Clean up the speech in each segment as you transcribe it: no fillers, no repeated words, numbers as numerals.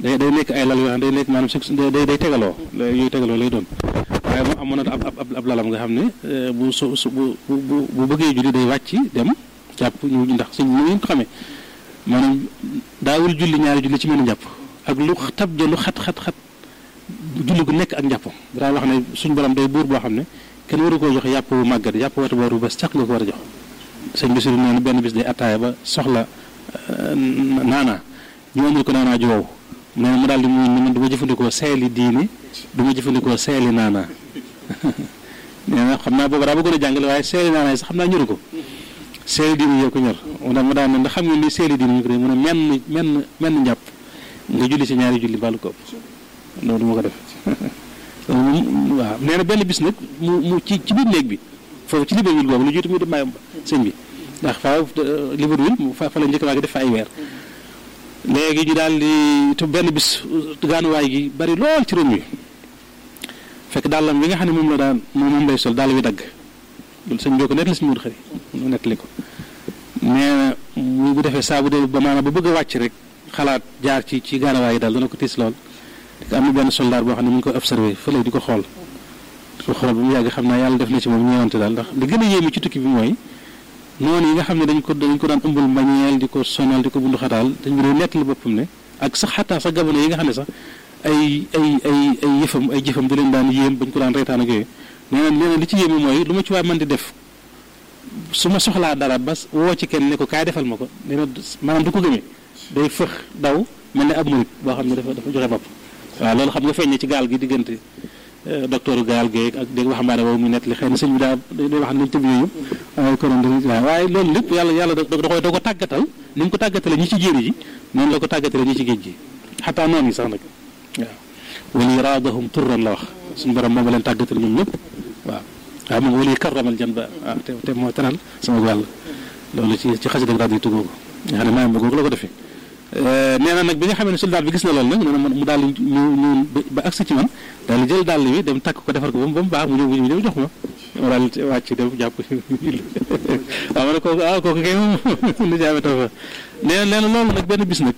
day nekk ay lal yoo xam day nekk maanaam day tegaloo yooyu tegaloo lay doon waaye moom amoon na ab lalam nga xam ne bu bëggee julli day wàcc dem jàpp ñu ndax suñ ñu ngeen ko xamee maanaam daawul julli ñaari julli ci mel ni njàpp ak lu tab ja lu xat julli gu nekk ak njàppam daa wax ne suñ borom day buur boo xam ne kenn waru koo jox yàpp bu màggat yàpp watu waru bés caq nga ko war a jox sëñ Basiru nee na benn bis day attaaya ba soxla naanaa ñu amul ko naanaa ju wow nee na mu daal di mu man du ma jëfandikoo seeli diine du ma jëfandikoo seeli naanaa nee na xam naa boobu daa bëggoon a jàngale waaye seeli naanaa yi sax xam naa ñoru ko seeli diine yow ko ñor mu daan ne ndax xam nga ni seeli diine ñu ko dee mu ne menn njàpp nga julli ci ñaari julli baalu ko ëpp loolu du ma ko def waaw nee na benn bis nag mu ci biir néeg bi foofu ci Libreville boobu lu jiitu muy dem maayam ba sëñ bi ndax faaw Libreville fa la njëkk waa gi def fa ay weer léegi ñu daal di benn bis gaanuwaay gi bari lool ci réew mi fekk dàllam bi nga xam ne moom la daan moom lay sol dàll wi dagg loolu sëñ bi ko nettali si muur xëri mu nettali ko nee na bu defee saa bu dee ba maanaam ba bëgg a wàcc rek xalaat jaar ci gaanuwaay yi daal dana ko tiis lool am na benn soldat boo xam ne mu ngi ko observé fële di ko xool ba mu yàgg xam naa yàlla def na ci moom ñeewante daal ndax li gën a yéeme ci tukki bi mooy noonu yi nga xam ne dañ ko daan ëmbal mbañeel di ko sonal di ko bundu xataal dañ ko nettali boppam ne ak sax xataa sax gabano yi nga xam ne sax ay jëfam di leen daan yéem bañ ko daan reetaan ak yooyu nee na li ci yéeme mooy lu ma ci waay mën di def su ma soxlaa dara ba woo ci kenn ne ko kaay defal ma ko nee na maanaam du ko gëmee day fëx daw mel ne ab murit boo xam ne dafa joxe bopp waaw loolu xam nga feeñ ci gaal gi diggante docteur gaal geeg ak dégg waxambaane boobu mu nett li xëy na sëñ bi daa day wax nañ tëb yooyu waaye loolu lépp yàlla da ko tàggatal ni mu ko tàggatale ñi ci jéeri ji noonu la ko tàggatale ñi ci géej gi xataa noonu yi sax nag waaw wali raadahum turran la wax suñu borom moom leen tàggatale ñoom ñëpp waaw moom wali karramal jan ba waaw te moo teral sama wàll loolu ci xasi dëgg raad yi tugoo ko nga xam ne maayam ba googu la ko defee nee na nag bi nga xam ne soldat bi gis na loolu nag nee na mu daal di ñu ba agsi ci man daal di jël dàll wi dem takk ko defar ko ba mu baax mu ñëw jox ma daal di wàcc dem jàpp waaw ma ne kooku kay moom lu jaame taw fa nee na loolu nag benn bis nag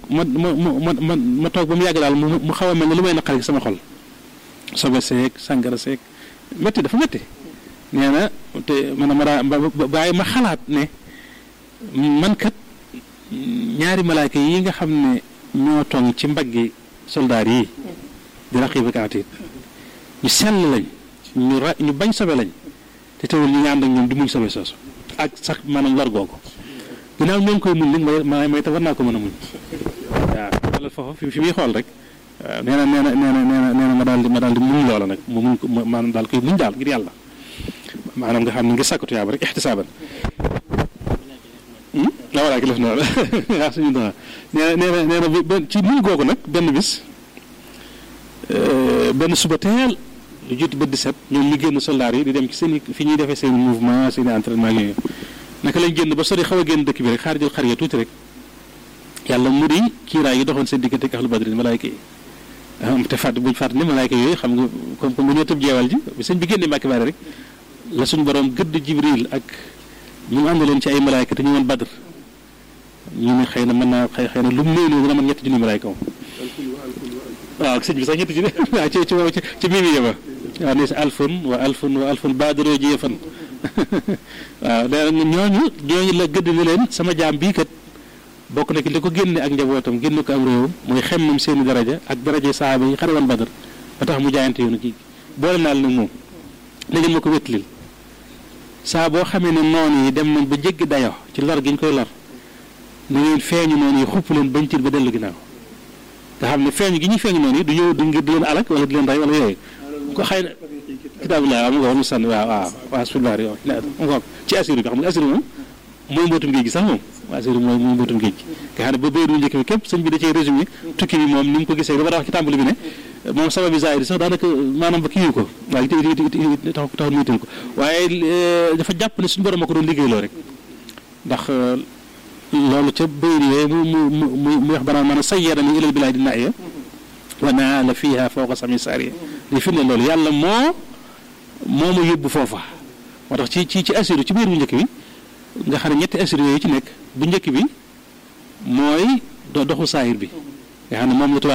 ma toog ba mu yàgg daal mu xaw a mel ne lu may naqari sama xol sobe seeg sàngara seeg métti dafa métti nee na te man ma daa bàyyi ma xalaat ne man kat ñaari malaaka yi nga xam ne ñoo toog ci mbaggi soldaar yi di raqiib ak atiid ñu sell lañ ñu bañ sobe lañ te teewul ñu ngi ànd ak ñoom di muñ sobe soosu ak sax maanaam lor googu ginnaaw ñoo ngi koy muñ nag may te war naa ko mën a muñ waaw wala foofu fi muy xool rek waaw nee na ma daal di muñ loola nag mu muñ ko maanaam daal koy muñ daal ngir yàlla maanaam nga xam ne ngir sàkkatu yaaba rek ixtisaaban voilà ki def na waaw suñu doon nee na ci muñ googu nag benn bis benn suba teel lu jiitu bët di set ñoom ñu génn soldaar yi di dem ci seen fi ñuy defee seen mouvement seen entraînement yooyu naka lañ génn ba sori xaw a génn dëkk bi rek xaar jël xar ya tuuti rek yàlla mu di kiiraay yi doxoon seen diggante ak ahlu badrin malaayka yi te buñ fàtt ni malaayka yooyu xam nga comme bu ñoo tëb jeewal ji bi sëñ bi génnee Mbàkke Bari rek la suñu borom gëdd Jibril ak ñu mu àndaloon ci ay malaayka te ñu woon Badr ñu ne xëy na mën naa xëy na lu mu néew dina mën ñetti junni malaayka moom waaw sëñ bi sax ñetti junni waaw ci mimi yëba waaw ne si alfun baadaro ji yëfan waaw ñooñu la gëdd ni leen sama jaam bii kat bokk na ki li ko génne ak njabootam génne ko am réewam mooy xemmam seeni daraja ak daraja sahaaba yi xare woon Badar ba tax mu jaayante yoonu kii boole naa la nag moom na ngeen ma ko wettilil saa boo xamee ne noonu yi dem nañ ba jéggi dayo ci lor gi ñu koy lor na ngeen feeñu noonu yi xupp leen bañ tiit ba dellu ginnaaw nga xam ne feeñu gi ñuy feeñu noonu yi du ñëw du ngir di leen alak wala di leen rey wala yooyu ko xëy na kitaabullah waaw mu nga wax mu sànni waaw sbilbaar yo nga ci assur bi xam nga assur moom mooy mbootum géej gi sax moom assur mooy mbootum géej gi nga xam ne ba béyru njëkk bi képp sëñ bi da cee résumé tukki bi moom ni mu ko gisee ba ba wax ci tàmbali bi ne moom sababi zaahir sax daanaka maanaam ba kii ko waaye taxul muy tënk ko waaye dafa jàpp ne suñu borom a ko doon liggéeyloo rek ndax loolu ca bayri yooyu mu wax banaan maanaam sayyarani ilal bilaadi naiya wa naala fiha fawqa sami saariya li fi ne loolu yàlla moo ma yóbbu foofa moo tax ci assur ci biir bu njëkk bi nga xam ne ñetti assur yooyu ci nekk bu njëkk bi mooy doxu saahir bi nga xam ne moom la